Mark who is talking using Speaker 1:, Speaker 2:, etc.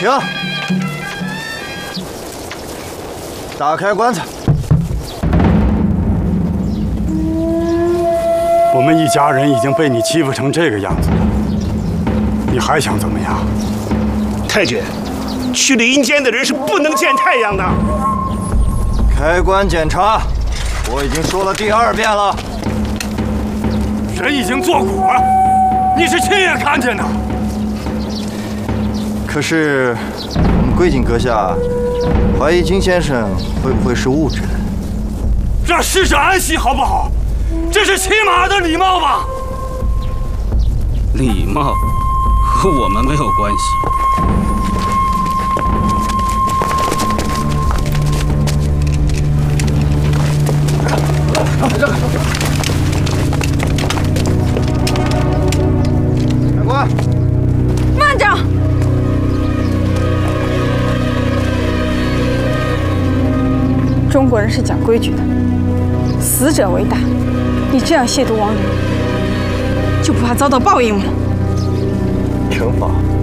Speaker 1: 停！打开棺材。
Speaker 2: 我们一家人已经被你欺负成这个样子了，你还想怎么样？
Speaker 3: 太君，去了阴间的人是不能见太阳的。
Speaker 1: 开棺检查，我已经说了第2遍了。
Speaker 2: 人已经做骨了，你是亲眼看见的。
Speaker 1: 可是，我们贵景阁下怀疑金先生会不会是误诊？
Speaker 2: 让逝者安息好不好？这是起码的礼貌吧？
Speaker 4: 礼貌和我们没有关系。
Speaker 1: 开棺！
Speaker 5: 慢着！中国人是讲规矩的，死者为大。你这样亵渎亡人，就不怕遭到报应吗？
Speaker 1: 惩罚。